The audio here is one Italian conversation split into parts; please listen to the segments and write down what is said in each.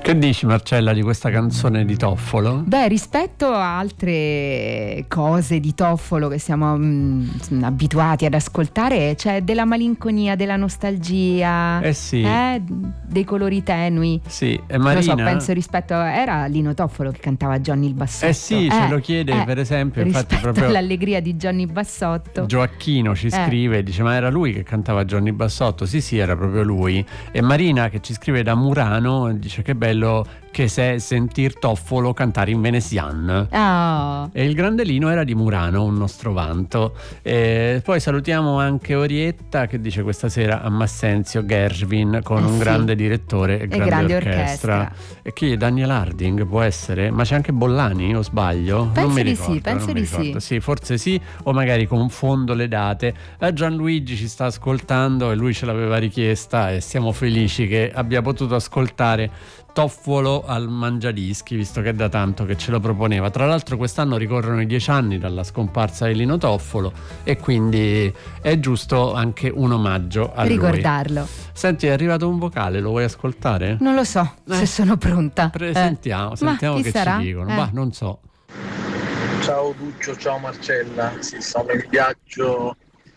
Che dici, Marcella, di questa canzone di Toffolo? Beh, rispetto a altre cose di Toffolo che siamo abituati ad ascoltare, c'è della malinconia, della nostalgia, Sì. Dei colori tenui. Sì, e Marina... Lo so, penso rispetto era Lino Toffolo che cantava Johnny il Bassotto. Sì, ce lo chiede per esempio, infatti proprio l'allegria di Johnny Bassotto. Gioacchino ci scrive, dice: ma era lui che cantava Johnny Bassotto? Sì, era proprio lui. E Marina, che ci scrive da Murano, dice: che bello che se sentir Toffolo cantare in venezian. E il grande Lino era di Murano, un nostro vanto. E poi salutiamo anche Orietta, che dice: questa sera a Massenzio Gershwin con un grande direttore e grande orchestra. E chi è? Daniel Harding può essere? Ma c'è anche Bollani, o sbaglio? Penso non mi di ricordo, sì, penso di sì. Sì, forse sì, o magari confondo le date. Gianluigi ci sta ascoltando e lui ce l'aveva richiesta e siamo felici che abbia potuto ascoltare Toffolo al Mangiadischi, visto che è da tanto che ce lo proponeva. Tra l'altro quest'anno ricorrono i 10 anni dalla scomparsa di Lino Toffolo e quindi è giusto anche un omaggio a ricordarlo. Lui. Senti, è arrivato un vocale, lo vuoi ascoltare? Non lo so se sono pronta. Sentiamo che sarà? ci dicono. Ma non so. Ciao Duccio, ciao Marcella. Sì, sono in viaggio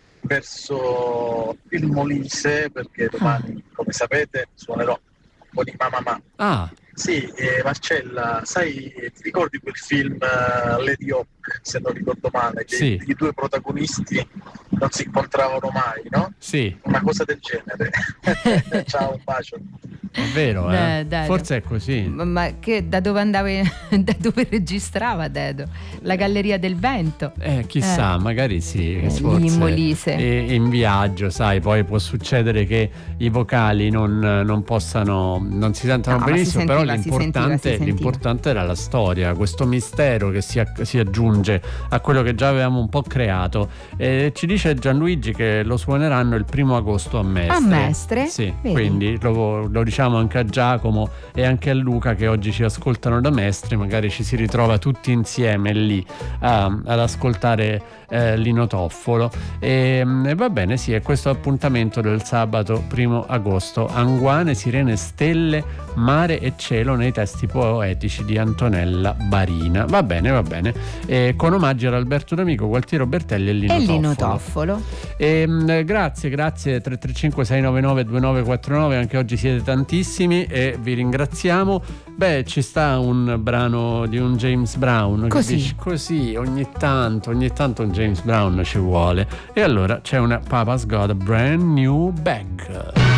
verso il Molise perché domani, come sapete, suonerò con i Mamma. Sì, Marcella, sai, ti ricordi quel film Lady Hawk, se non ricordo male, che i due protagonisti non si incontravano mai, no? Sì. Una cosa del genere. Ciao, un bacio. È vero, Dai, forse è così. Ma che da dove andavi, da dove registrava Dedo? La Galleria del Vento? Chissà, magari sì. Lì in Molise. In viaggio, sai, poi può succedere che i vocali non si sentano benissimo, però l'importante era la storia, questo mistero che si aggiunge a quello che già avevamo un po' creato. Ci dice Gianluigi che lo suoneranno il 1° agosto a Mestre. A Mestre? Sì, vedi? Quindi lo diciamo anche a Giacomo e anche a Luca che oggi ci ascoltano da Mestre, magari ci si ritrova tutti insieme lì ad ascoltare Lino Toffolo e va bene, sì, è questo appuntamento del sabato 1° agosto. Anguane, sirene, stelle, mare e cielo nei testi poetici di Antonella Barina. Va bene, con omaggi ad Alberto D'Amico, Gualtiero Bertelli e Lino Toffolo. Grazie 335 699 2949, anche oggi siete tantissimi e vi ringraziamo. Ci sta un brano di un James Brown così ogni tanto un James Brown ci vuole, e allora c'è una Papa's Got a Brand New Bag.